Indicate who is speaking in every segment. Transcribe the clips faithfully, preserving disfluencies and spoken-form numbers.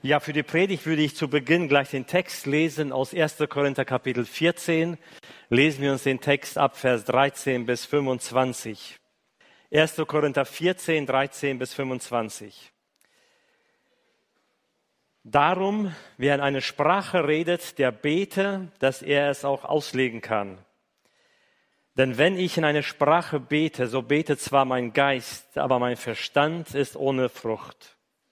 Speaker 1: Ja, für die Predigt würde ich zu Beginn gleich den Text lesen aus erster Korinther Kapitel vierzehn. Lesen wir uns den Text ab Vers dreizehn bis fünfundzwanzig. erster Korinther vierzehn, dreizehn bis fünfundzwanzig. Darum, wer in eine Sprache redet, der bete, dass er es auch auslegen kann. Denn wenn ich in eine Sprache bete, so betet zwar mein Geist, aber mein Verstand ist ohne Frucht.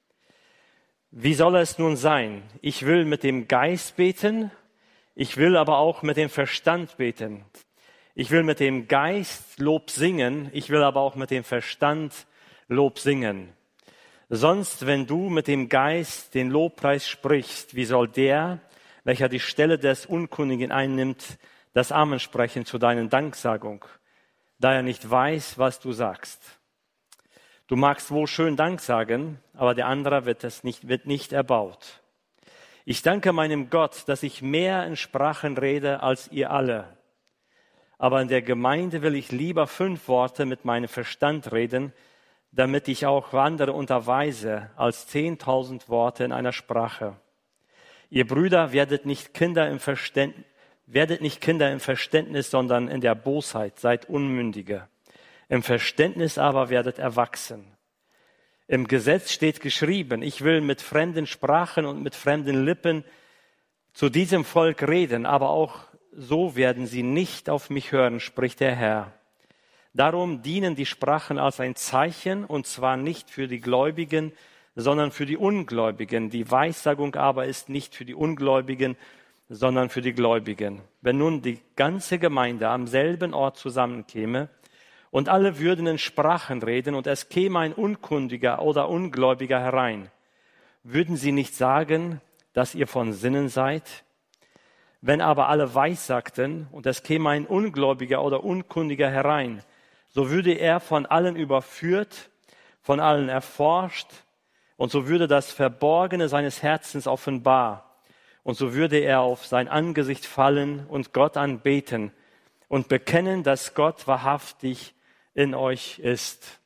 Speaker 1: Wie soll es nun sein? Ich will mit dem Geist beten, ich will aber auch mit dem Verstand beten. Ich will mit dem Geist Lob singen, ich will aber auch mit dem Verstand Lob singen. Sonst, wenn du mit dem Geist den Lobpreis sprichst, wie soll der, welcher die Stelle des Unkundigen einnimmt, das Amen sprechen zu deiner Danksagung, da er nicht weiß, was du sagst? Du magst wohl schön Dank sagen, aber der andere wird es nicht, wird nicht erbaut. Ich danke meinem Gott, dass ich mehr in Sprachen rede als ihr alle. Aber in der Gemeinde will ich lieber fünf Worte mit meinem Verstand reden, damit ich auch andere unterweise, als zehntausend Worte in einer Sprache. Ihr Brüder, werdet nicht Kinder im Verständnis, werdet nicht Kinder im Verständnis, sondern in der Bosheit, seid Unmündige. Im Verständnis aber werdet erwachsen. Im Gesetz steht geschrieben, ich will mit fremden Sprachen und mit fremden Lippen zu diesem Volk reden, aber auch so werden sie nicht auf mich hören, spricht der Herr. Darum dienen die Sprachen als ein Zeichen, und zwar nicht für die Gläubigen, sondern für die Ungläubigen. Die Weissagung aber ist nicht für die Ungläubigen, sondern für die Gläubigen. Wenn nun die ganze Gemeinde am selben Ort zusammenkäme und alle würden in Sprachen reden und es käme ein Unkundiger oder Ungläubiger herein, würden sie nicht sagen, dass ihr von Sinnen seid? Wenn aber alle weissagten und es käme ein Ungläubiger oder Unkundiger herein, so würde er von allen überführt, von allen erforscht, und so würde das Verborgene seines Herzens offenbar. Und so würde er auf sein Angesicht fallen und Gott anbeten und bekennen, dass Gott wahrhaftig in euch ist.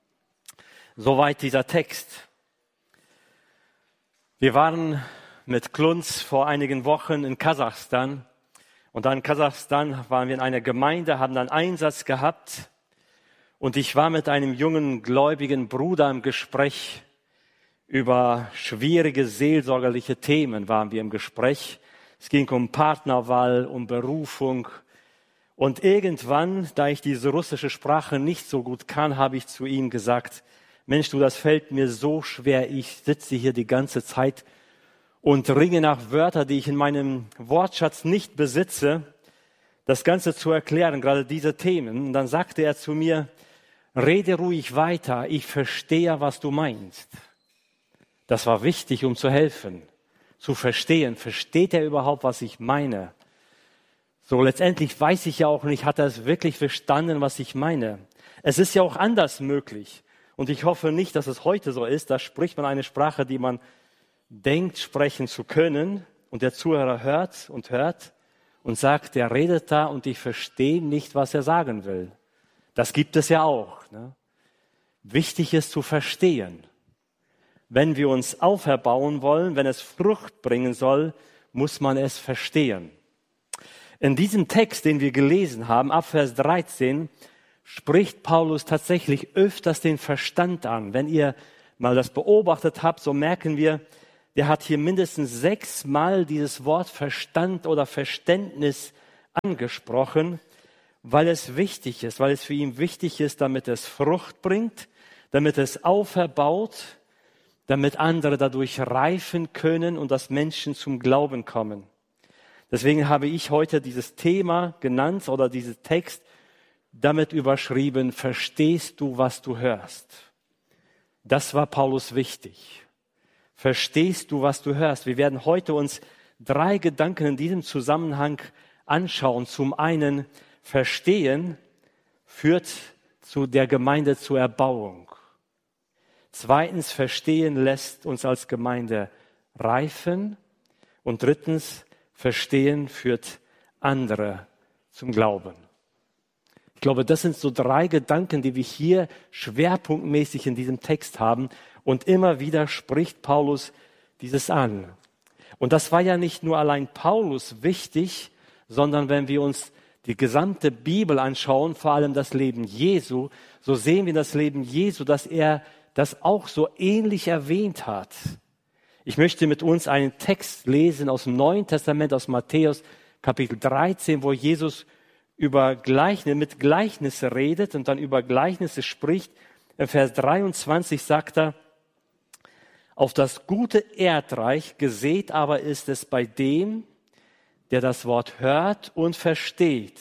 Speaker 1: Soweit dieser Text. Wir waren mit Klunz vor einigen Wochen in Kasachstan. Und dann in Kasachstan waren wir in einer Gemeinde, haben dann Einsatz gehabt. Und ich war mit einem jungen, gläubigen Bruder im Gespräch. Über schwierige seelsorgerliche Themen waren wir im Gespräch. Es ging um Partnerwahl, um Berufung. Und irgendwann, da ich diese russische Sprache nicht so gut kann, habe ich zu ihm gesagt, Mensch, du, das fällt mir so schwer. Ich sitze hier die ganze Zeit und ringe nach Wörtern, die ich in meinem Wortschatz nicht besitze, das Ganze zu erklären, gerade diese Themen. Und dann sagte er zu mir, rede ruhig weiter, ich verstehe, was du meinst. Das war wichtig, um zu helfen, zu verstehen. Versteht er überhaupt, was ich meine? So, letztendlich weiß ich ja auch nicht, hat er es wirklich verstanden, was ich meine? Es ist ja auch anders möglich. Und ich hoffe nicht, dass es heute so ist. Da spricht man eine Sprache, die man denkt, sprechen zu können. Und der Zuhörer hört und hört und sagt, der redet da und ich verstehe nicht, was er sagen will. Das gibt es ja auch. Ne? Wichtig ist zu verstehen. Wenn wir uns auferbauen wollen, wenn es Frucht bringen soll, muss man es verstehen. In diesem Text, den wir gelesen haben, ab Vers dreizehn, spricht Paulus tatsächlich öfters den Verstand an. Wenn ihr mal das beobachtet habt, so merken wir, der hat hier mindestens sechsmal dieses Wort Verstand oder Verständnis angesprochen, weil es wichtig ist, weil es für ihn wichtig ist, damit es Frucht bringt, damit es auferbaut, damit andere dadurch reifen können und dass Menschen zum Glauben kommen. Deswegen habe ich heute dieses Thema genannt oder diesen Text damit überschrieben, verstehst du, was du hörst? Das war Paulus wichtig. Verstehst du, was du hörst? Wir werden heute uns drei Gedanken in diesem Zusammenhang anschauen. Zum einen, verstehen führt zu der Gemeinde zur Erbauung. Zweitens, verstehen lässt uns als Gemeinde reifen. Und drittens, verstehen führt andere zum Glauben. Ich glaube, das sind so drei Gedanken, die wir hier schwerpunktmäßig in diesem Text haben. Und immer wieder spricht Paulus dieses an. Und das war ja nicht nur allein Paulus wichtig, sondern wenn wir uns die gesamte Bibel anschauen, vor allem das Leben Jesu, so sehen wir das Leben Jesu, dass er das auch so ähnlich erwähnt hat. Ich möchte mit uns einen Text lesen aus dem Neuen Testament, aus Matthäus Kapitel dreizehn, wo Jesus über Gleichnisse, mit Gleichnisse redet und dann über Gleichnisse spricht. In Vers dreiundzwanzig sagt er, auf das gute Erdreich gesät aber ist es bei dem, der das Wort hört und versteht.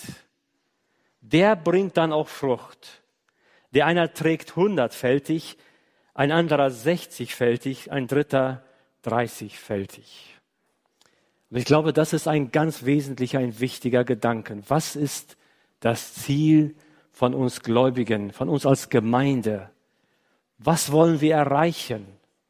Speaker 1: Der bringt dann auch Frucht. Der einer trägt hundertfältig, ein anderer sechzigfältig, ein dritter dreißigfältig. Und ich glaube, das ist ein ganz wesentlicher, ein wichtiger Gedanke. Was ist das Ziel von uns Gläubigen, von uns als Gemeinde? Was wollen wir erreichen?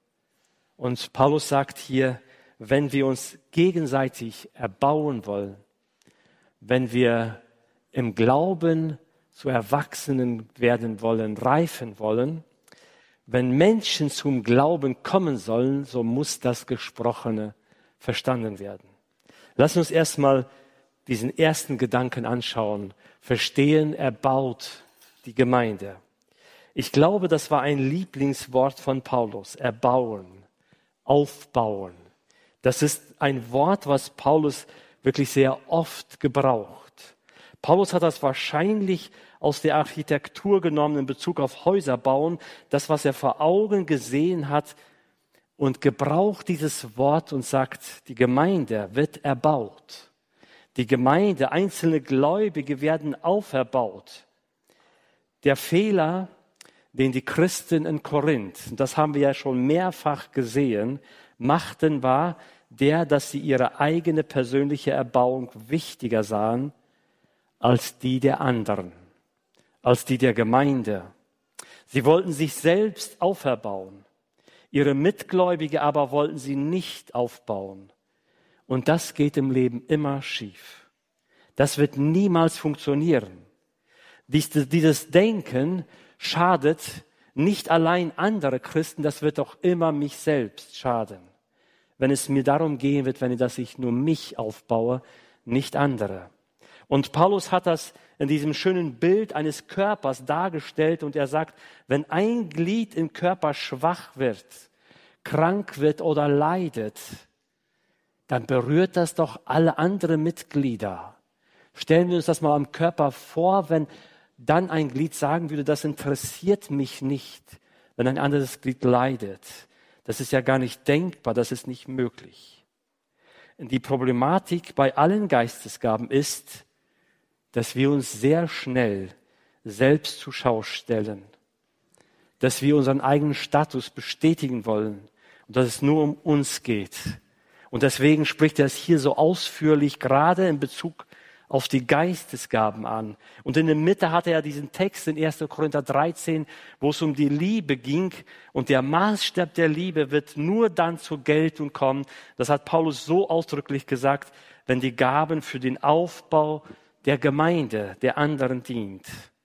Speaker 1: Und Paulus sagt hier, wenn wir uns gegenseitig erbauen wollen, wenn wir im Glauben zu Erwachsenen werden wollen, reifen wollen, wenn Menschen zum Glauben kommen sollen, so muss das Gesprochene verstanden werden. Lass uns erstmal diesen ersten Gedanken anschauen. Verstehen, erbaut die Gemeinde. Ich glaube, das war ein Lieblingswort von Paulus. Erbauen, aufbauen. Das ist ein Wort, was Paulus wirklich sehr oft gebraucht. Paulus hat das wahrscheinlich aus der Architektur genommen in Bezug auf Häuser bauen, das, was er vor Augen gesehen hat, und gebraucht dieses Wort und sagt, die Gemeinde wird erbaut. Die Gemeinde, einzelne Gläubige werden auferbaut. Der Fehler, den die Christen in Korinth, das haben wir ja schon mehrfach gesehen, machten, war der, dass sie ihre eigene persönliche Erbauung wichtiger sahen als die der anderen, als die der Gemeinde. Sie wollten sich selbst auferbauen. Ihre Mitgläubige aber wollten sie nicht aufbauen. Und das geht im Leben immer schief. Das wird niemals funktionieren. Dieses Denken schadet nicht allein andere Christen, das wird auch immer mich selbst schaden. Wenn es mir darum gehen wird, wenn ich, dass ich nur mich aufbaue, nicht andere. Und Paulus hat das in diesem schönen Bild eines Körpers dargestellt und er sagt, wenn ein Glied im Körper schwach wird, krank wird oder leidet, dann berührt das doch alle anderen Mitglieder. Stellen wir uns das mal am Körper vor, wenn dann ein Glied sagen würde, das interessiert mich nicht, wenn ein anderes Glied leidet. Das ist ja gar nicht denkbar, das ist nicht möglich. Die Problematik bei allen Geistesgaben ist, dass wir uns sehr schnell selbst zur Schau stellen, dass wir unseren eigenen Status bestätigen wollen und dass es nur um uns geht. Und deswegen spricht er es hier so ausführlich, gerade in Bezug auf die Geistesgaben an. Und in der Mitte hatte er diesen Text in erster Korinther dreizehn, wo es um die Liebe ging. Und der Maßstab der Liebe wird nur dann zur Geltung kommen. Das hat Paulus so ausdrücklich gesagt, wenn die Gaben für den Aufbau der Gemeinde, der anderen dient.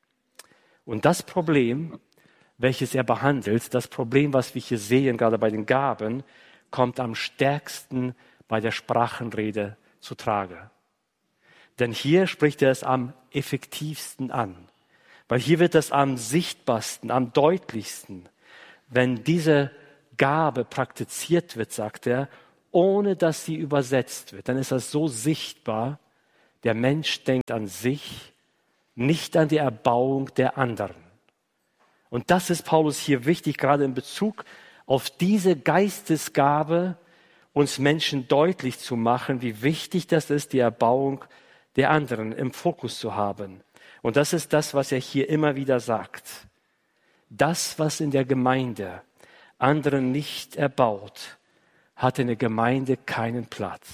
Speaker 1: Und das Problem, welches er behandelt, das Problem, was wir hier sehen, gerade bei den Gaben, kommt am stärksten bei der Sprachenrede zu Trage. Denn hier spricht er es am effektivsten an. Weil hier wird es am sichtbarsten, am deutlichsten. Wenn diese Gabe praktiziert wird, sagt er, ohne dass sie übersetzt wird, dann ist das so sichtbar, der Mensch denkt an sich, nicht an die Erbauung der anderen. Und das ist Paulus hier wichtig, gerade in Bezug auf diese Geistesgabe, uns Menschen deutlich zu machen, wie wichtig das ist, die Erbauung der anderen im Fokus zu haben. Und das ist das, was er hier immer wieder sagt. Das, was in der Gemeinde anderen nicht erbaut, hat in der Gemeinde keinen Platz.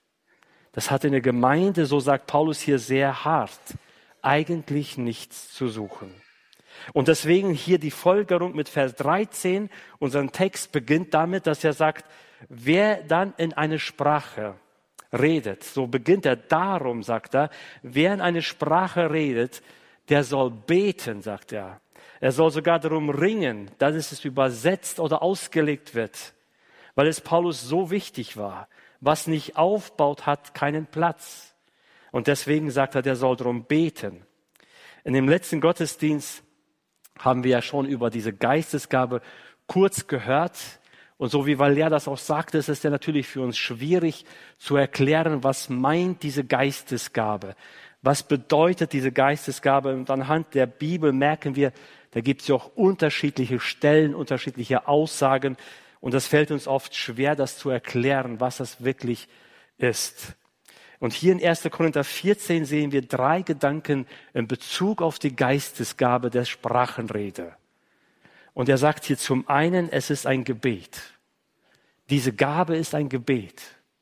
Speaker 1: Das hat in der Gemeinde, so sagt Paulus hier sehr hart, eigentlich nichts zu suchen. Und deswegen hier die Folgerung mit Vers dreizehn, unseren Text beginnt damit, dass er sagt, wer dann in eine Sprache redet, so beginnt er darum, sagt er, wer in eine Sprache redet, der soll beten, sagt er. Er soll sogar darum ringen, dass es übersetzt oder ausgelegt wird. weil es Paulus so wichtig war. Was nicht aufbaut, hat keinen Platz. Und deswegen sagt er, der soll darum beten. In dem letzten Gottesdienst haben wir ja schon über diese Geistesgabe kurz gehört. Und so wie Valère das auch sagte, ist es ja natürlich für uns schwierig zu erklären, was meint diese Geistesgabe. Was bedeutet diese Geistesgabe? Und anhand der Bibel merken wir, da gibt es ja auch unterschiedliche Stellen, unterschiedliche Aussagen. Und das fällt uns oft schwer, das zu erklären, was das wirklich ist. Und hier in erster Korinther vierzehn sehen wir drei Gedanken in Bezug auf die Geistesgabe der Sprachenrede. Und er sagt hier zum einen, es ist ein Gebet. Diese Gabe ist ein Gebet.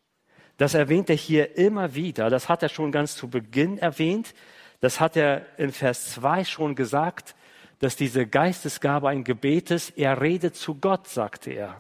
Speaker 1: Das erwähnt er hier immer wieder. Das hat er schon ganz zu Beginn erwähnt. Das hat er in Vers zwei schon gesagt, dass diese Geistesgabe ein Gebet ist. Er redet zu Gott, sagte er.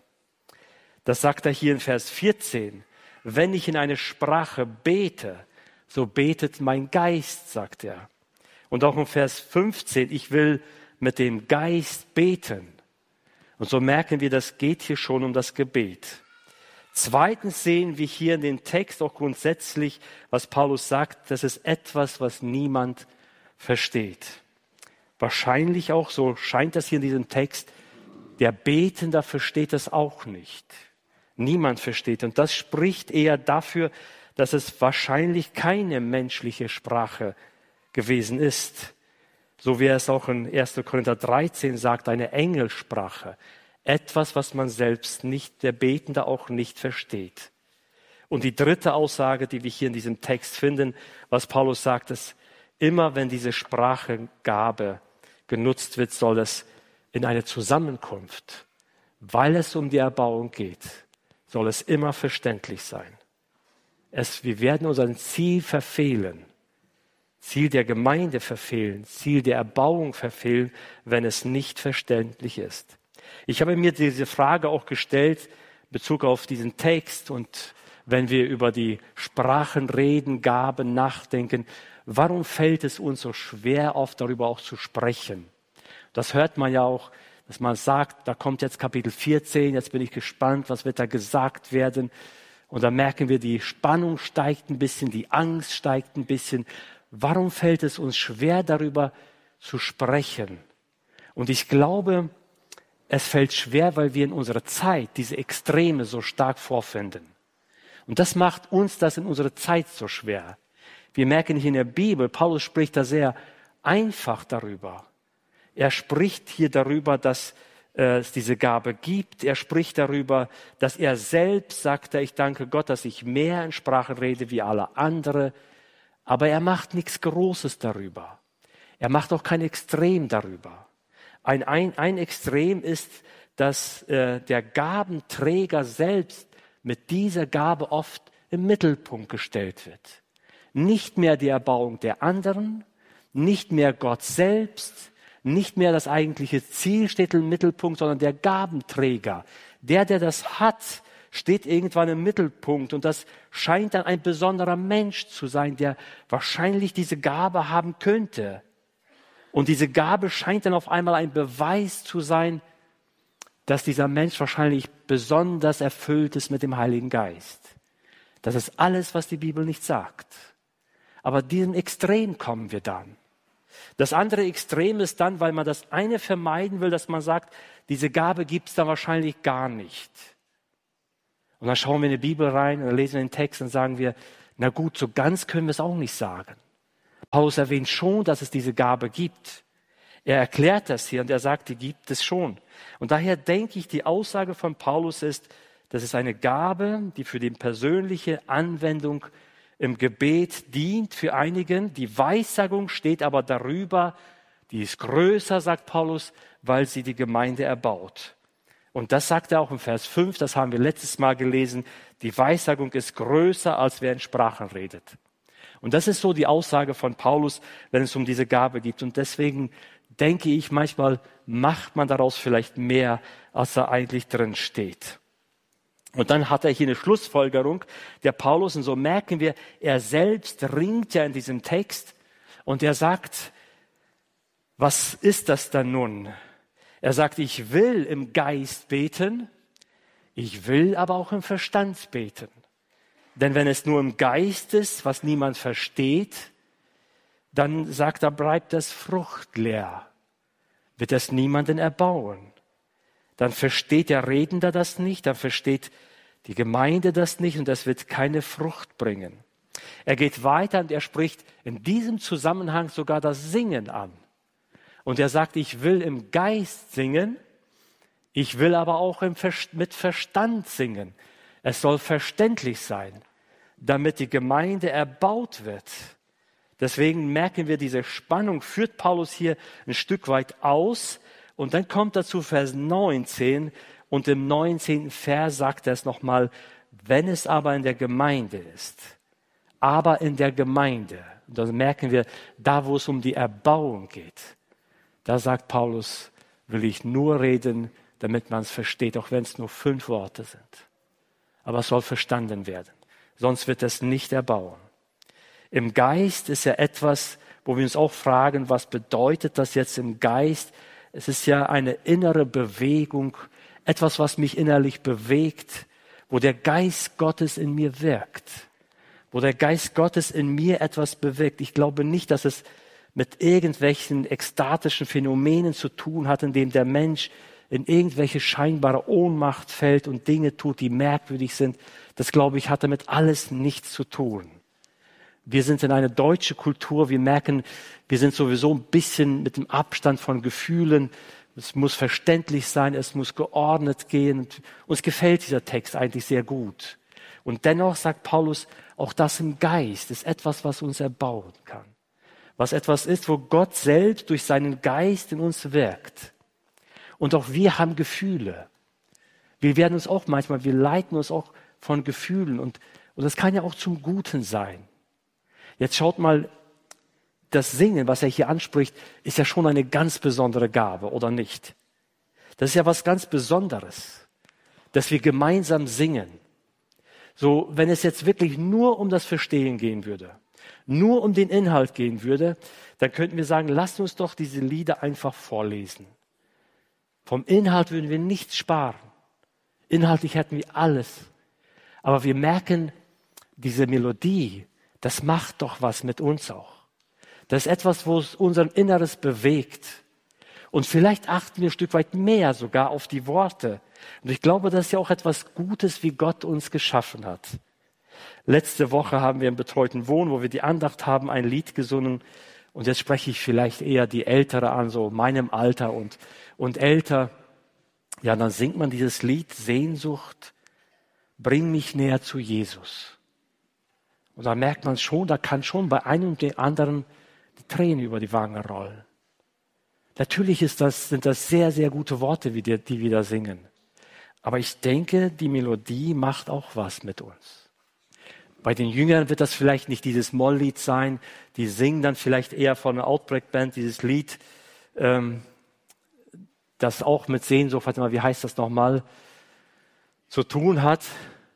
Speaker 1: Das sagt er hier in Vers vierzehn. Wenn ich in eine Sprache bete, so betet mein Geist, sagt er. Und auch in Vers fünfzehn, ich will mit dem Geist beten. Und so merken wir, das geht hier schon um das Gebet. Zweitens sehen wir hier in dem Text auch grundsätzlich, was Paulus sagt, das ist etwas, was niemand versteht. Wahrscheinlich auch, so scheint das hier in diesem Text, der Betende versteht das auch nicht. Niemand versteht. Und das spricht eher dafür, dass es wahrscheinlich keine menschliche Sprache gewesen ist. So wie er es auch in erster Korinther dreizehn sagt, eine Engelsprache. Etwas, was man selbst nicht, der Betende auch nicht versteht. Und die dritte Aussage, die wir hier in diesem Text finden, was Paulus sagt, ist, immer wenn diese Sprachengabe genutzt wird, soll es in eine Zusammenkunft, weil es um die Erbauung geht, soll es immer verständlich sein. Es, wir werden unseren Ziel verfehlen, Ziel der Gemeinde verfehlen, Ziel der Erbauung verfehlen, wenn es nicht verständlich ist. Ich habe mir diese Frage auch gestellt, in Bezug auf diesen Text und wenn wir über die Sprachen reden, Gaben nachdenken, warum fällt es uns so schwer, oft darüber auch zu sprechen? Das hört man ja auch, dass man sagt, da kommt jetzt Kapitel vierzehn, jetzt bin ich gespannt, was wird da gesagt werden. Und da merken wir, die Spannung steigt ein bisschen, die Angst steigt ein bisschen. Warum fällt es uns schwer, darüber zu sprechen? Und ich glaube, es fällt schwer, weil wir in unserer Zeit diese Extreme so stark vorfinden. Und das macht uns das in unserer Zeit so schwer. Wir merken hier in der Bibel, Paulus spricht da sehr einfach darüber. Er spricht hier darüber, dass äh, es diese Gabe gibt. Er spricht darüber, dass er selbst sagt, ich danke Gott, dass ich mehr in Sprachen rede wie alle anderen. Aber er macht nichts Großes darüber. Er macht auch kein Extrem darüber. Ein, ein, ein Extrem ist, dass äh, der Gabenträger selbst mit dieser Gabe oft im Mittelpunkt gestellt wird. Nicht mehr die Erbauung der anderen, nicht mehr Gott selbst, nicht mehr das eigentliche Ziel steht im Mittelpunkt, sondern der Gabenträger. Der, der das hat, steht irgendwann im Mittelpunkt. Und das scheint dann ein besonderer Mensch zu sein, der wahrscheinlich diese Gabe haben könnte. Und diese Gabe scheint dann auf einmal ein Beweis zu sein, dass dieser Mensch wahrscheinlich besonders erfüllt ist mit dem Heiligen Geist. Das ist alles, was die Bibel nicht sagt. Aber diesem Extrem kommen wir dann. Das andere Extrem ist dann, weil man das eine vermeiden will, dass man sagt, diese Gabe gibt es da wahrscheinlich gar nicht. Und dann schauen wir in die Bibel rein und lesen den Text und sagen wir, na gut, so ganz können wir es auch nicht sagen. Paulus erwähnt schon, dass es diese Gabe gibt. Er erklärt das hier und er sagt, die gibt es schon. Und daher denke ich, die Aussage von Paulus ist, das ist eine Gabe, die für die persönliche Anwendung im Gebet dient für einigen. Die Weissagung steht aber darüber, die ist größer, sagt Paulus, weil sie die Gemeinde erbaut. Und das sagt er auch im Vers fünf, das haben wir letztes Mal gelesen, die Weissagung ist größer, als wer in Sprachen redet. Und das ist so die Aussage von Paulus, wenn es um diese Gabe geht. Und deswegen denke ich, manchmal macht man daraus vielleicht mehr, als da eigentlich drin steht. Und dann hat er hier eine Schlussfolgerung, der Paulus, und so merken wir, er selbst ringt ja in diesem Text und er sagt, was ist das dann nun? Er sagt, ich will im Geist beten, Ich will aber auch im Verstand beten. Denn wenn es nur im Geist ist, was niemand versteht, dann sagt er, bleibt das fruchtleer, wird es niemanden erbauen. Dann versteht der Redender das nicht, dann versteht die Gemeinde das nicht und das wird keine Frucht bringen. Er geht weiter und er spricht in diesem Zusammenhang sogar das Singen an. Und er sagt, ich will im Geist singen, ich will aber auch im Ver- mit Verstand singen. Es soll verständlich sein, damit die Gemeinde erbaut wird. Deswegen merken wir, diese Spannung führt Paulus hier ein Stück weit aus. Und dann kommt dazu Vers neunzehn. Und im neunzehnten Vers sagt er es nochmal, wenn es aber in der Gemeinde ist. Aber in der Gemeinde. Und dann merken wir, da wo es um die Erbauung geht, da sagt Paulus, will ich nur reden, damit man es versteht, auch wenn es nur fünf Worte sind. Aber es soll verstanden werden. Sonst wird es nicht erbauen. Im Geist ist ja etwas, wo wir uns auch fragen, was bedeutet das jetzt im Geist? Es ist ja eine innere Bewegung, etwas, was mich innerlich bewegt, wo der Geist Gottes in mir wirkt, wo der Geist Gottes in mir etwas bewirkt. Ich glaube nicht, dass es mit irgendwelchen ekstatischen Phänomenen zu tun hat, in dem der Mensch in irgendwelche scheinbare Ohnmacht fällt und Dinge tut, die merkwürdig sind. Das, glaube ich, hat damit alles nichts zu tun. Wir sind in einer deutschen Kultur, wir merken, wir sind sowieso ein bisschen mit dem Abstand von Gefühlen. Es muss verständlich sein, es muss geordnet gehen. Und uns gefällt dieser Text eigentlich sehr gut. Und dennoch sagt Paulus, auch das im Geist ist etwas, was uns erbauen kann. Was etwas ist, wo Gott selbst durch seinen Geist in uns wirkt. Und auch wir haben Gefühle. Wir werden uns auch manchmal, wir leiten uns auch von Gefühlen. Und, und das kann ja auch zum Guten sein. Jetzt schaut mal, das Singen, was er hier anspricht, ist ja schon eine ganz besondere Gabe, oder nicht? Das ist ja was ganz Besonderes, dass wir gemeinsam singen. So, wenn es jetzt wirklich nur um das Verstehen gehen würde, nur um den Inhalt gehen würde, dann könnten wir sagen, lasst uns doch diese Lieder einfach vorlesen. Vom Inhalt würden wir nichts sparen. Inhaltlich hätten wir alles. Aber wir merken, diese Melodie, das macht doch was mit uns auch. Das ist etwas, wo es unser Inneres bewegt. Und vielleicht achten wir ein Stück weit mehr sogar auf die Worte. Und ich glaube, das ist ja auch etwas Gutes, wie Gott uns geschaffen hat. Letzte Woche haben wir im betreuten Wohnen, wo wir die Andacht haben, ein Lied gesungen. Und jetzt spreche ich vielleicht eher die Ältere an, so meinem Alter und, und älter. Ja, dann singt man dieses Lied, Sehnsucht, bring mich näher zu Jesus. Und da merkt man schon, da kann schon bei einem und dem anderen die Tränen über die Wangen rollen. Natürlich ist das, sind das sehr, sehr gute Worte, die, die wir da singen. Aber ich denke, die Melodie macht auch was mit uns. Bei den Jüngern wird das vielleicht nicht dieses Molllied sein. Die singen dann vielleicht eher von einer Outbreak-Band dieses Lied, ähm, das auch mit Sehnsucht, warte mal, wie heißt das nochmal, zu tun hat.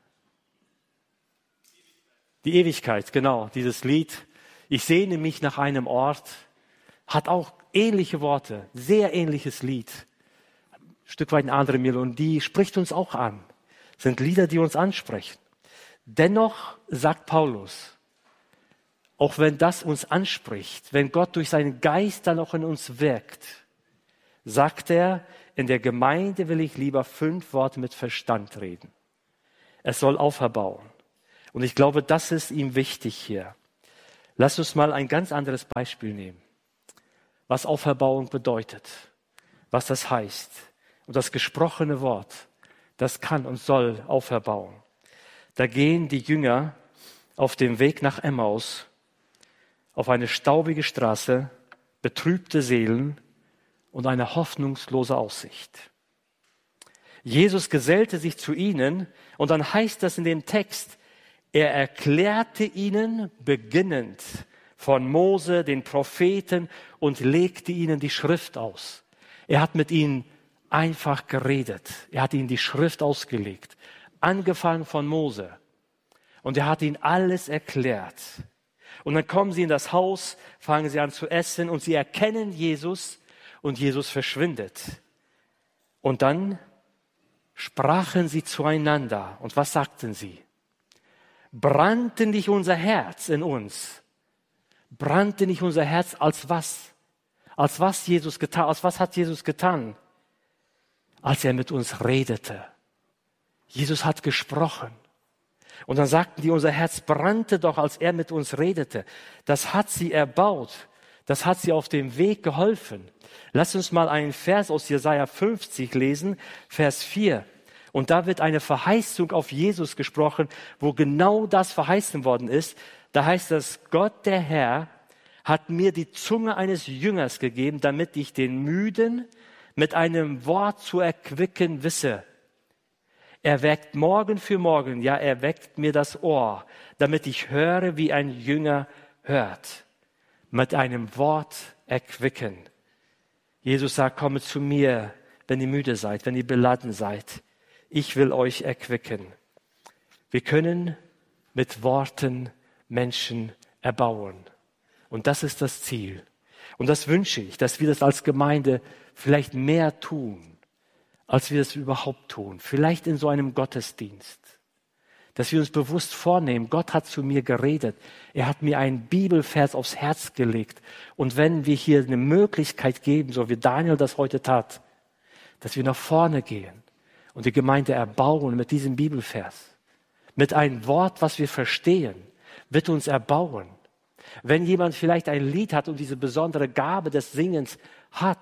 Speaker 1: Die Ewigkeit, genau, dieses Lied. Ich sehne mich nach einem Ort, hat auch ähnliche Worte, sehr ähnliches Lied. Ein Stück weit eine andere Melodie, spricht uns auch an. Sind Lieder, die uns ansprechen. Dennoch sagt Paulus, auch wenn das uns anspricht, wenn Gott durch seinen Geist dann auch in uns wirkt, sagt er, in der Gemeinde will ich lieber fünf Worte mit Verstand reden. Es soll auferbauen. Und ich glaube, das ist ihm wichtig hier. Lass uns mal ein ganz anderes Beispiel nehmen, was Auferbauung bedeutet, was das heißt. Und das gesprochene Wort, das kann und soll auferbauen. Da gehen die Jünger auf dem Weg nach Emmaus auf eine staubige Straße, betrübte Seelen und eine hoffnungslose Aussicht. Jesus gesellte sich zu ihnen und dann heißt das in dem Text, er erklärte ihnen beginnend von Mose, den Propheten und legte ihnen die Schrift aus. Er hat mit ihnen einfach geredet. Er hat ihnen die Schrift ausgelegt. Angefangen von Mose. Und er hat ihnen alles erklärt. Und dann kommen sie in das Haus, fangen sie an zu essen und sie erkennen Jesus und Jesus verschwindet. Und dann sprachen sie zueinander. Und was sagten sie? Brannte nicht unser Herz in uns? Brannte nicht unser Herz als was? Als was Jesus getan? Als was hat Jesus getan? Als er mit uns redete. Jesus hat gesprochen. Und dann sagten die, unser Herz brannte doch, als er mit uns redete. Das hat sie erbaut. Das hat sie auf dem Weg geholfen. Lass uns mal einen Vers aus Jesaja fünfzig lesen, Vers vier. Und da wird eine Verheißung auf Jesus gesprochen, wo genau das verheißen worden ist. Da heißt es, Gott der Herr hat mir die Zunge eines Jüngers gegeben, damit ich den Müden mit einem Wort zu erquicken wisse. Er weckt morgen für morgen, ja, er weckt mir das Ohr, damit ich höre, wie ein Jünger hört. Mit einem Wort erquicken. Jesus sagt, komme zu mir, wenn ihr müde seid, wenn ihr beladen seid. Ich will euch erquicken. Wir können mit Worten Menschen erbauen. Und das ist das Ziel. Und das wünsche ich, dass wir das als Gemeinde vielleicht mehr tun, als wir es überhaupt tun. Vielleicht in so einem Gottesdienst. Dass wir uns bewusst vornehmen, Gott hat zu mir geredet. Er hat mir einen Bibelvers aufs Herz gelegt. Und wenn wir hier eine Möglichkeit geben, so wie Daniel das heute tat, dass wir nach vorne gehen und die Gemeinde erbauen mit diesem Bibelvers, mit einem Wort, was wir verstehen, wird uns erbauen. Wenn jemand vielleicht ein Lied hat und diese besondere Gabe des Singens hat,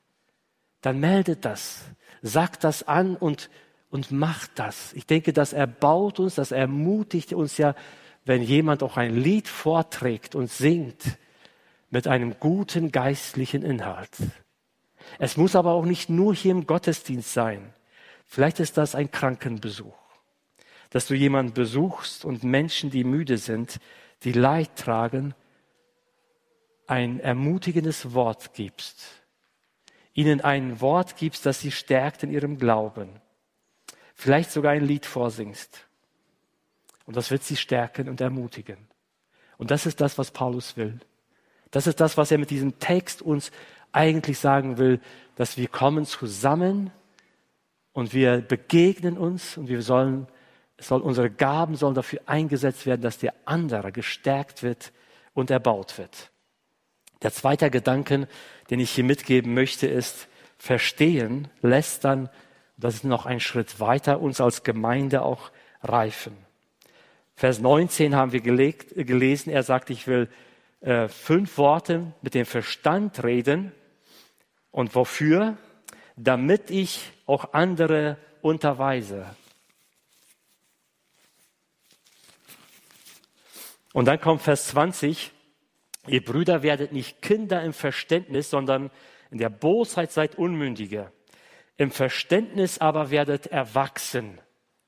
Speaker 1: dann meldet das, sagt das an und, und macht das. Ich denke, das erbaut uns, das ermutigt uns ja, wenn jemand auch ein Lied vorträgt und singt mit einem guten geistlichen Inhalt. Es muss aber auch nicht nur hier im Gottesdienst sein. Vielleicht ist das ein Krankenbesuch, dass du jemanden besuchst und Menschen, die müde sind, die Leid tragen, ein ermutigendes Wort gibst. Ihnen ein Wort gibst, das sie stärkt in ihrem Glauben. Vielleicht sogar ein Lied vorsingst. Und das wird sie stärken und ermutigen. Und das ist das, was Paulus will. Das ist das, was er mit diesem Text uns eigentlich sagen will, dass wir kommen zusammen und wir begegnen uns und wir sollen Es soll, unsere Gaben sollen dafür eingesetzt werden, dass der andere gestärkt wird und erbaut wird. Der zweite Gedanke, den ich hier mitgeben möchte, ist, verstehen lässt dann, das ist noch ein Schritt weiter, uns als Gemeinde auch reifen. Vers neunzehn haben wir gelegt, gelesen, er sagt, ich will äh, fünf Worte mit dem Verstand reden. Und wofür? Damit ich auch andere unterweise. Und dann kommt Vers zwanzig, ihr Brüder werdet nicht Kinder im Verständnis, sondern in der Bosheit seid Unmündige. Im Verständnis aber werdet erwachsen.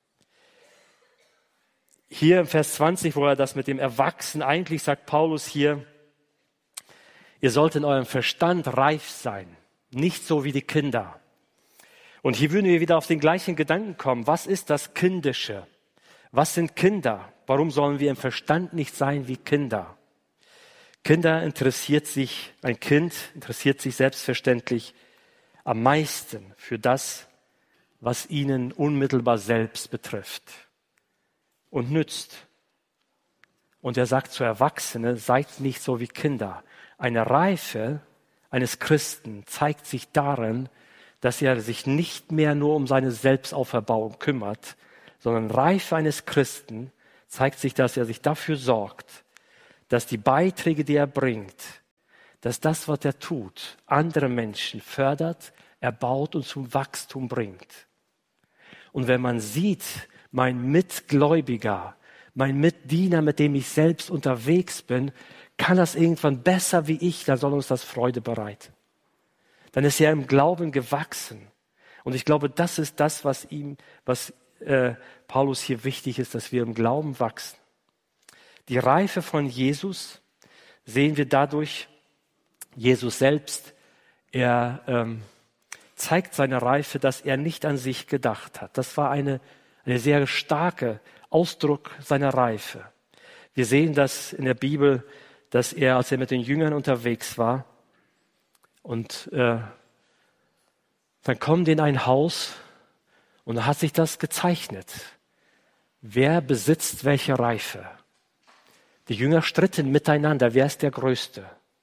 Speaker 1: Hier im Vers zwanzig, wo er das mit dem Erwachsen, eigentlich sagt Paulus hier, ihr sollt in eurem Verstand reif sein, nicht so wie die Kinder. Und hier würden wir wieder auf den gleichen Gedanken kommen. Was ist das Kindische? Was sind Kinder? Warum sollen wir im Verstand nicht sein wie Kinder? Kinder interessiert sich, ein Kind interessiert sich selbstverständlich am meisten für das, was ihnen unmittelbar selbst betrifft und nützt. Und er sagt zu Erwachsenen, seid nicht so wie Kinder. Eine Reife eines Christen zeigt sich darin, dass er sich nicht mehr nur um seine Selbstauferbauung kümmert, sondern Reife eines Christen zeigt sich, dass er sich dafür sorgt, dass die Beiträge, die er bringt, dass das, was er tut, andere Menschen fördert, erbaut und zum Wachstum bringt. Und wenn man sieht, mein Mitgläubiger, mein Mitdiener, mit dem ich selbst unterwegs bin, kann das irgendwann besser wie ich, dann soll uns das Freude bereiten. Dann ist er im Glauben gewachsen. Und ich glaube, das ist das, was ihm, was äh, Paulus hier wichtig ist, dass wir im Glauben wachsen. Die Reife von Jesus sehen wir dadurch, Jesus selbst, er ähm, zeigt seine Reife, dass er nicht an sich gedacht hat. Das war eine, eine sehr starke Ausdruck seiner Reife. Wir sehen das in der Bibel, dass er, als er mit den Jüngern unterwegs war, und äh, dann kommen die in ein Haus Und dann hat sich das gezeichnet. Wer besitzt welche Reife? Die Jünger stritten miteinander, wer ist der Größte?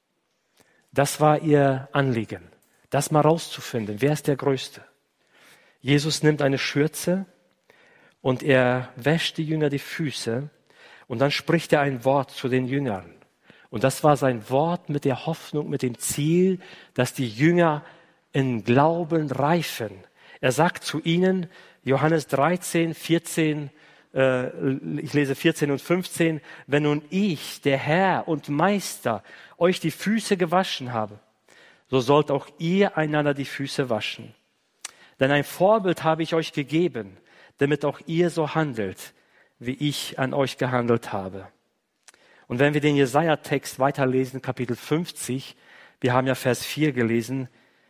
Speaker 1: Das war ihr Anliegen, das mal rauszufinden, wer ist der Größte? Jesus nimmt eine Schürze und er wäscht die Jünger die Füße und dann spricht er ein Wort zu den Jüngern. Und das war sein Wort mit der Hoffnung, mit dem Ziel, dass die Jünger in Glauben reifen. Er sagt zu ihnen, Johannes dreizehn, vierzehn, äh, ich lese vierzehn und fünfzehn, wenn nun ich, der Herr und Meister, euch die Füße gewaschen habe, so sollt auch ihr einander die Füße waschen. Denn ein Vorbild habe ich euch gegeben, damit auch ihr so handelt, wie ich an euch gehandelt habe. Und wenn wir den Jesaja-Text weiterlesen, Kapitel fünfzig, wir haben ja Vers vier gelesen,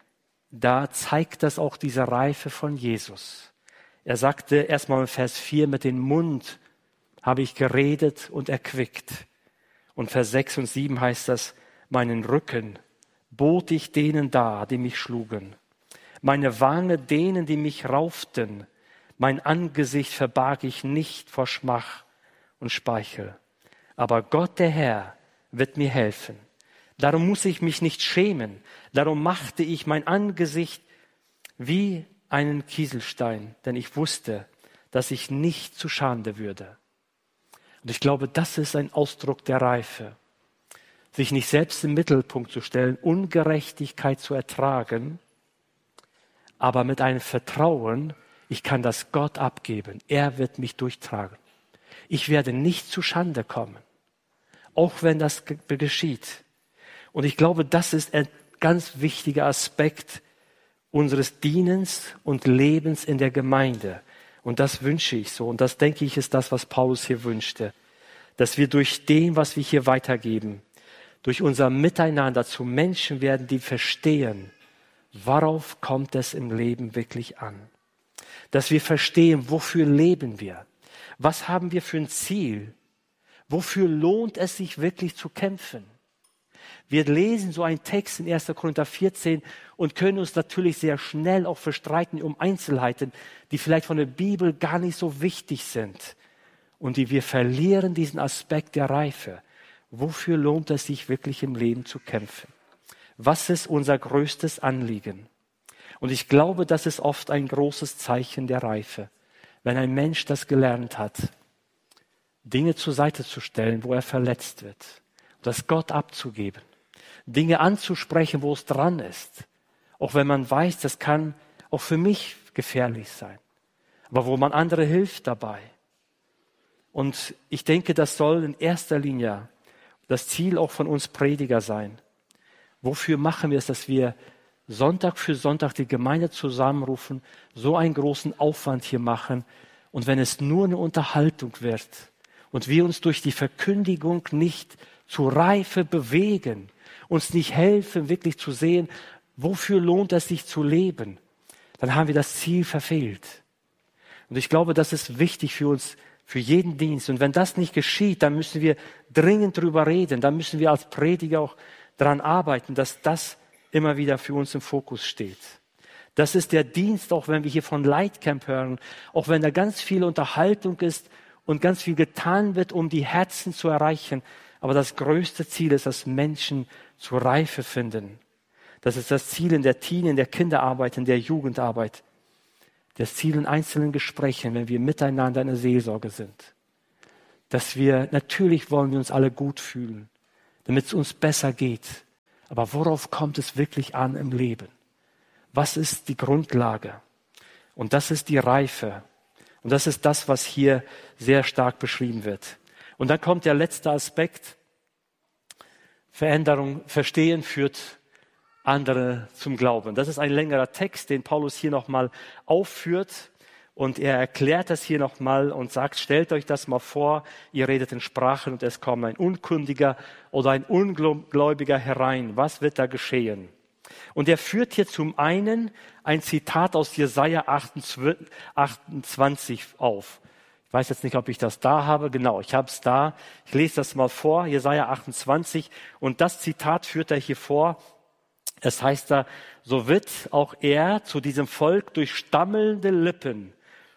Speaker 1: da zeigt das auch diese Reife von Jesus. Er sagte erstmal in Vers vier, mit dem Mund habe ich geredet und erquickt. Und Vers sechs und sieben heißt das, meinen Rücken bot ich denen dar, die mich schlugen. Meine Wange denen, die mich rauften. Mein Angesicht verbarg ich nicht vor Schmach und Speichel. Aber Gott, der Herr, wird mir helfen. Darum muss ich mich nicht schämen. Darum machte ich mein Angesicht wie einen Kieselstein, denn ich wusste, dass ich nicht zu Schande würde. Und ich glaube, das ist ein Ausdruck der Reife. Sich nicht selbst im Mittelpunkt zu stellen, Ungerechtigkeit zu ertragen, aber mit einem Vertrauen, ich kann das Gott abgeben. Er wird mich durchtragen. Ich werde nicht zu Schande kommen, auch wenn das geschieht. Und ich glaube, das ist ein ganz wichtiger Aspekt unseres Dienens und Lebens in der Gemeinde. Und das wünsche ich so. Und das, denke ich, ist das, was Paulus hier wünschte. Dass wir durch dem, was wir hier weitergeben, durch unser Miteinander zu Menschen werden, die verstehen, worauf kommt es im Leben wirklich an. Dass wir verstehen, wofür leben wir? Was haben wir für ein Ziel? Wofür lohnt es sich wirklich zu kämpfen? Wir lesen so einen Text in erster Korinther vierzehn und können uns natürlich sehr schnell auch verstreiten um Einzelheiten, die vielleicht von der Bibel gar nicht so wichtig sind und die wir verlieren diesen Aspekt der Reife. Wofür lohnt es sich wirklich im Leben zu kämpfen? Was ist unser größtes Anliegen? Und ich glaube, das ist oft ein großes Zeichen der Reife, wenn ein Mensch das gelernt hat, Dinge zur Seite zu stellen, wo er verletzt wird, das Gott abzugeben, Dinge anzusprechen, wo es dran ist, auch wenn man weiß, das kann auch für mich gefährlich sein, aber wo man andere hilft dabei. Und ich denke, das soll in erster Linie das Ziel auch von uns Prediger sein. Wofür machen wir es, dass wir Sonntag für Sonntag die Gemeinde zusammenrufen, so einen großen Aufwand hier machen und wenn es nur eine Unterhaltung wird und wir uns durch die Verkündigung nicht zu Reife bewegen, uns nicht helfen, wirklich zu sehen, wofür lohnt es sich zu leben, dann haben wir das Ziel verfehlt. Und ich glaube, das ist wichtig für uns, für jeden Dienst. Und wenn das nicht geschieht, dann müssen wir dringend drüber reden. Dann müssen wir als Prediger auch daran arbeiten, dass das immer wieder für uns im Fokus steht. Das ist der Dienst, auch wenn wir hier von Lightcamp hören, auch wenn da ganz viel Unterhaltung ist und ganz viel getan wird, um die Herzen zu erreichen. Aber das größte Ziel ist, dass Menschen zur Reife finden. Das ist das Ziel in der Teen, in der Kinderarbeit, in der Jugendarbeit. Das Ziel in einzelnen Gesprächen, wenn wir miteinander in der Seelsorge sind. Dass wir, natürlich wollen wir uns alle gut fühlen, damit es uns besser geht. Aber worauf kommt es wirklich an im Leben? Was ist die Grundlage? Und das ist die Reife. Und das ist das, was hier sehr stark beschrieben wird. Und dann kommt der letzte Aspekt. Veränderung, Verstehen führt andere zum Glauben. Das ist ein längerer Text, den Paulus hier nochmal aufführt. Und er erklärt das hier nochmal und sagt, stellt euch das mal vor, ihr redet in Sprachen und es kommt ein Unkundiger oder ein Ungläubiger herein. Was wird da geschehen? Und er führt hier zum einen ein Zitat aus Jesaja achtundzwanzig auf. Ich weiß jetzt nicht, ob ich das da habe. Genau, ich habe es da. Ich lese das mal vor, Jesaja achtundzwanzig. Und das Zitat führt er hier vor. Es heißt da, so wird auch er zu diesem Volk durch stammelnde Lippen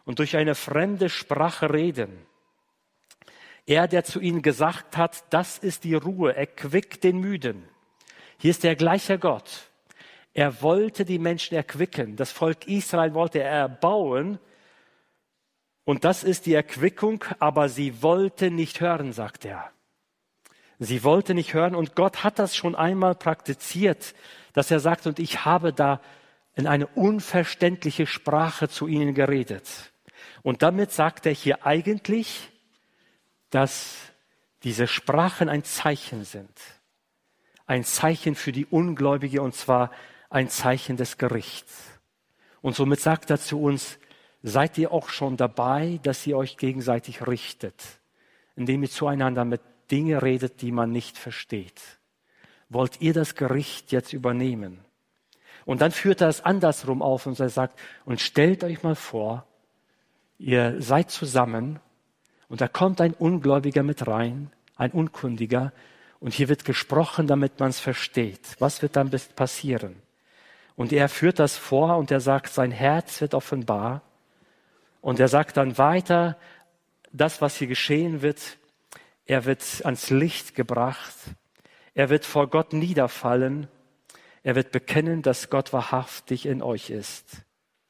Speaker 1: und durch eine fremde Sprache reden. Er, der zu ihnen gesagt hat, das ist die Ruhe, erquickt den Müden. Hier ist der gleiche Gott. Er wollte die Menschen erquicken. Das Volk Israel wollte er erbauen. Und das ist die Erquickung, aber sie wollte nicht hören, sagt er. Sie wollte nicht hören und Gott hat das schon einmal praktiziert, dass er sagt, und ich habe da in eine unverständliche Sprache zu ihnen geredet. Und damit sagt er hier eigentlich, dass diese Sprachen ein Zeichen sind. Ein Zeichen für die Ungläubige und zwar ein Zeichen des Gerichts. Und somit sagt er zu uns, seid ihr auch schon dabei, dass ihr euch gegenseitig richtet, indem ihr zueinander mit Dinge redet, die man nicht versteht. Wollt ihr das Gericht jetzt übernehmen? Und dann führt er es andersrum auf und er sagt, und stellt euch mal vor, ihr seid zusammen und da kommt ein Ungläubiger mit rein, ein Unkundiger, und hier wird gesprochen, damit man es versteht. Was wird dann passieren? Und er führt das vor und er sagt, sein Herz wird offenbar. Und er sagt dann weiter, das, was hier geschehen wird, er wird ans Licht gebracht. Er wird vor Gott niederfallen. Er wird bekennen, dass Gott wahrhaftig in euch ist.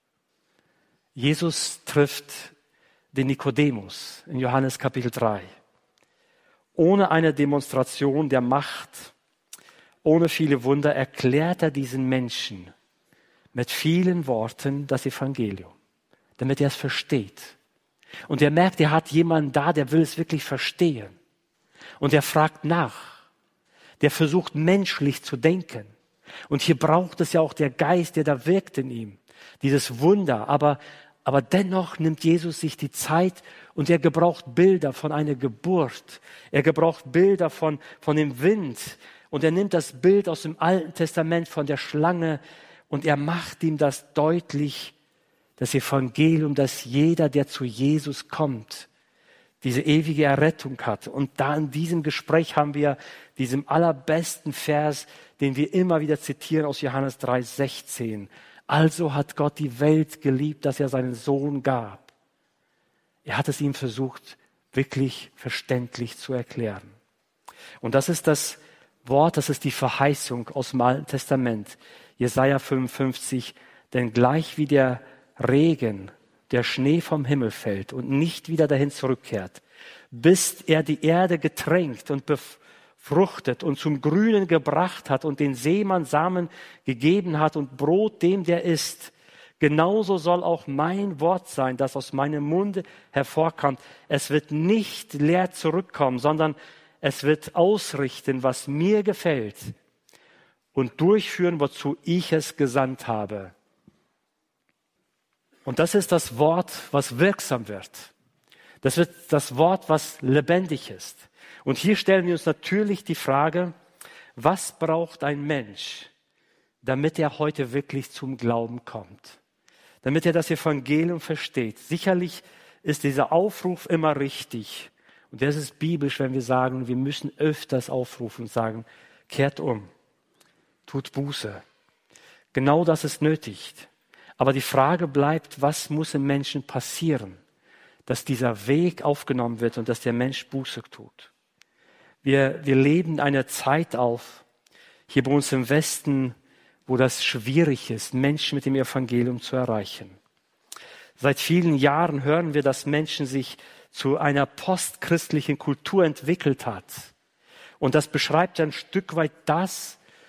Speaker 1: Jesus trifft den Nikodemus in Johannes Kapitel drei. Ohne eine Demonstration der Macht, ohne viele Wunder erklärt er diesen Menschen mit vielen Worten das Evangelium, damit er es versteht. Und er merkt, er hat jemanden da, der will es wirklich verstehen. Und er fragt nach. Der versucht menschlich zu denken. Und hier braucht es ja auch der Geist, der da wirkt in ihm. Dieses Wunder. Aber, aber dennoch nimmt Jesus sich die Zeit und er gebraucht Bilder von einer Geburt. Er gebraucht Bilder von, von dem Wind. Und er nimmt das Bild aus dem Alten Testament von der Schlange und er macht ihm das deutlich, das Evangelium, dass jeder, der zu Jesus kommt, diese ewige Errettung hat. Und da in diesem Gespräch haben wir diesen allerbesten Vers, den wir immer wieder zitieren aus Johannes drei sechzehn. Also hat Gott die Welt geliebt, dass er seinen Sohn gab. Er hat es ihm versucht, wirklich verständlich zu erklären. Und das ist das Wort, das ist die Verheißung aus dem Alten Testament. Jesaja fünfundfünfzig, denn gleich wie der Regen, der Schnee vom Himmel fällt und nicht wieder dahin zurückkehrt, bis er die Erde getränkt und befruchtet und zum Grünen gebracht hat und den Seemann Samen gegeben hat und Brot dem, der isst. Genauso soll auch mein Wort sein, das aus meinem Munde hervorkommt. Es wird nicht leer zurückkommen, sondern es wird ausrichten, was mir gefällt und durchführen, wozu ich es gesandt habe. Und das ist das Wort, was wirksam wird. Das wird das Wort, was lebendig ist. Und hier stellen wir uns natürlich die Frage, was braucht ein Mensch, damit er heute wirklich zum Glauben kommt? Damit er das Evangelium versteht. Sicherlich ist dieser Aufruf immer richtig. Und das ist biblisch, wenn wir sagen, wir müssen öfters aufrufen und sagen, kehrt um, tut Buße. Genau das ist nötig. Aber die Frage bleibt, was muss im Menschen passieren, dass dieser Weg aufgenommen wird und dass der Mensch Buße tut. Wir, wir leben eine Zeit auf, hier bei uns im Westen, wo das schwierig ist, Menschen mit dem Evangelium zu erreichen. Seit vielen Jahren hören wir, dass Menschen sich zu einer postchristlichen Kultur entwickelt hat. Und das beschreibt ein Stück weit das,